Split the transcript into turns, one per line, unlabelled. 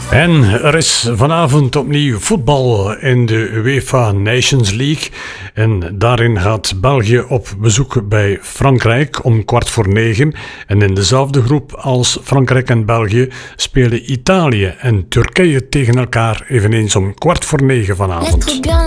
En er is vanavond opnieuw voetbal in de UEFA Nations League. En daarin gaat België op bezoek bij Frankrijk om 9:15. En in dezelfde groep als Frankrijk en België spelen Italië en Turkije tegen elkaar eveneens om 9:15 vanavond.